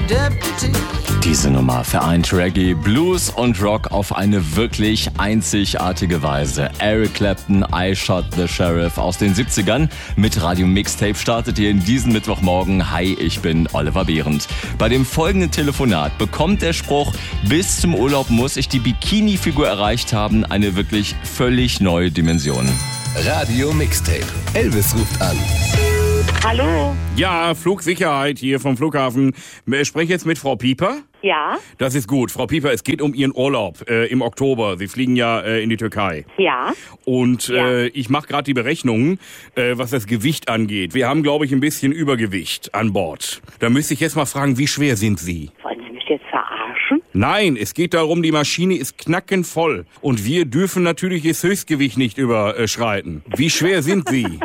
deputy. Diese Nummer vereint Reggae, Blues und Rock auf eine wirklich einzigartige Weise. Eric Clapton, I Shot the Sheriff aus den 70ern mit Radio Mixtape startet ihr in diesem Mittwochmorgen. Hi, ich bin Oliver Behrendt. Bei dem folgenden Telefonat bekommt der Spruch, bis zum Urlaub muss ich die Bikini-Figur erreicht haben, eine wirklich völlig neue Dimension. Radio Mixtape. Elvis ruft an. Hallo? Ja, Flugsicherheit hier vom Flughafen. Ich spreche jetzt mit Frau Pieper. Ja? Das ist gut. Frau Pieper, es geht um Ihren Urlaub im Oktober. Sie fliegen ja in die Türkei. Ja? Und Ja. Ich mache gerade die Berechnungen, was das Gewicht angeht. Wir haben, glaube ich, ein bisschen Übergewicht an Bord. Da müsste ich jetzt mal fragen, wie schwer sind Sie? Wollen Sie mich jetzt verarschen? Nein, es geht darum, die Maschine ist knackenvoll. Und wir dürfen natürlich das Höchstgewicht nicht überschreiten. Wie schwer sind Sie?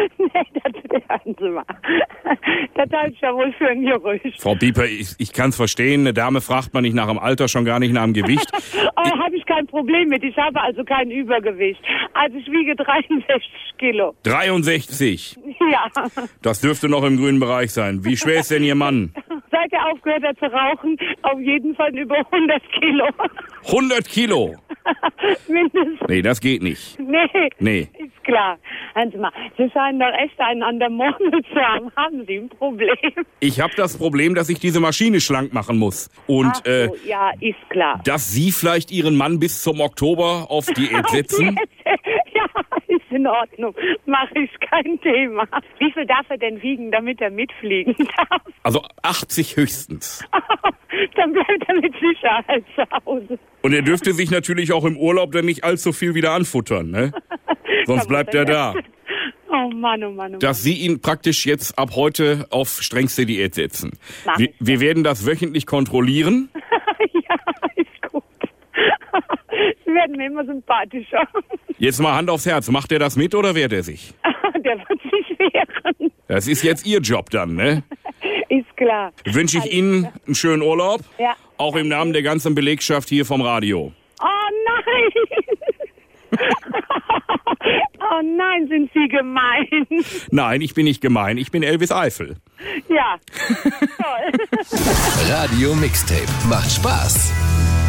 Hören Sie mal. Das halte ich ja wohl für ein Gerücht. Frau Pieper, ich kann es verstehen, eine Dame fragt man nicht nach dem Alter, schon gar nicht nach dem Gewicht. Habe ich kein Problem mit. Ich habe also kein Übergewicht. Also ich wiege 63 Kilo. 63. Ja. Das dürfte noch im grünen Bereich sein. Wie schwer ist denn Ihr Mann? Seit er aufgehört hat zu rauchen, auf jeden Fall über 100 Kilo. 100 Kilo? Mindestens. Nee, das geht nicht. Nee. Ist klar. Hören Sie mal, Sie scheinen doch echt einen an der Murmel zu haben. Haben Sie ein Problem? Ich habe das Problem, dass ich diese Maschine schlank machen muss. Und Ach so, ja, ist klar. dass Sie vielleicht Ihren Mann bis zum Oktober auf Diät setzen? Ja, ist in Ordnung. Mache ich kein Thema. Wie viel darf er denn wiegen, damit er mitfliegen darf? Also 80 höchstens. Dann bleibt er mit Sicherheit zu Hause. Und er dürfte sich natürlich auch im Urlaub dann nicht allzu viel wieder anfuttern, ne? Sonst bleibt er da. Oh Mann, oh Mann, oh Mann. Dass Sie ihn praktisch jetzt ab heute auf strengste Diät setzen. Wir werden das wöchentlich kontrollieren. Ja, ist gut. Sie werden mir immer sympathischer. Jetzt mal Hand aufs Herz. Macht er das mit oder wehrt er sich? Der wird sich wehren. Das ist jetzt Ihr Job dann, ne? Ist klar. Wünsche ich Ihnen einen schönen Urlaub. Ja. Auch im Namen der ganzen Belegschaft hier vom Radio. Oh nein! Oh nein, sind Sie gemein. Nein, ich bin nicht gemein. Ich bin Elvis Eifel. Ja, toll. Radio Mixtape. Macht Spaß.